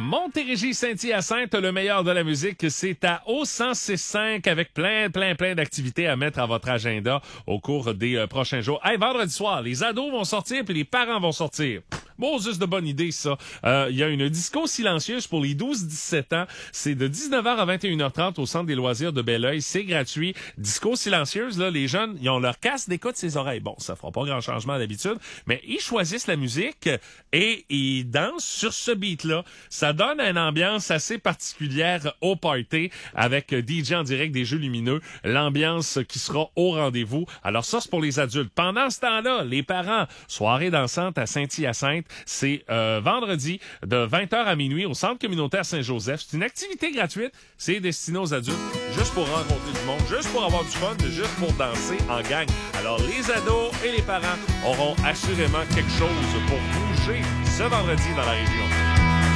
Montérégie Saint-Hyacinthe, le meilleur de la musique, c'est à O1065 avec plein d'activités à mettre à votre agenda au cours des prochains jours. Hey, vendredi soir, les ados vont sortir puis les parents vont sortir. Bon, juste de bonne idée, ça. Il y a une disco silencieuse pour les 12-17 ans. C'est de 19h à 21h30 au Centre des loisirs de Belleuil. C'est gratuit. Disco silencieuse, là, les jeunes, ils ont leur casque d'écoute ses oreilles. Bon, ça fera pas grand changement d'habitude, mais ils choisissent la musique et ils dansent sur ce beat-là. Ça donne une ambiance assez particulière au party avec DJ en direct des Jeux Lumineux. L'ambiance qui sera au rendez-vous. Alors ça, c'est pour les adultes. Pendant ce temps-là, les parents, soirée dansante à Saint-Hyacinthe. C'est vendredi de 20h à minuit au Centre communautaire Saint-Joseph. C'est une activité gratuite. C'est destiné aux adultes, juste pour rencontrer du monde, juste pour avoir du fun, juste pour danser en gang. Alors, les ados et les parents auront assurément quelque chose pour bouger ce vendredi dans la région.